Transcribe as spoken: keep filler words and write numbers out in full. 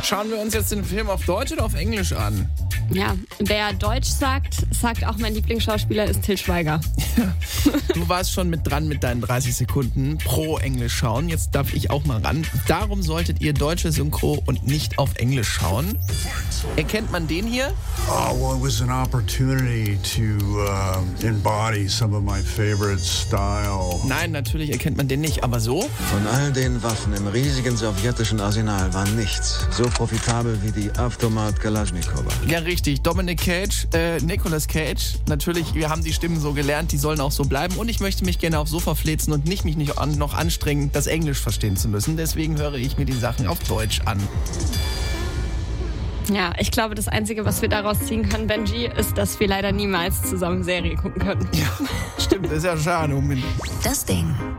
Schauen wir uns jetzt den Film auf Deutsch oder auf Englisch an? Ja, wer Deutsch sagt, sagt auch, mein Lieblingsschauspieler ist Til Schweiger. Du warst schon mit dran mit deinen dreißig Sekunden pro Englisch schauen. Jetzt darf ich auch mal ran. Darum solltet ihr deutsche Synchro und nicht auf Englisch schauen. Erkennt man den hier? Oh, well, it was an opportunity to uh, embody some of my favorite style. Nein, natürlich erkennt man den nicht, aber so? Von all den Waffen im riesigen sowjetischen Arsenal war nichts so profitabel wie die Avtomat Kalaschnikowa. Ja, richtig. Dominic Cage, äh, Nicolas Cage. Natürlich, wir haben die Stimmen so gelernt, die sollen auch so bleiben. Und ich möchte mich gerne aufs Sofa fläzen und nicht mich nicht an, noch anstrengen, das Englisch verstehen zu müssen. Deswegen höre ich mir die Sachen auf Deutsch an. Ja, ich glaube, das Einzige, was wir daraus ziehen können, Benji, ist, dass wir leider niemals zusammen Serie gucken können. Ja, stimmt. Das ist ja schade. Das Ding.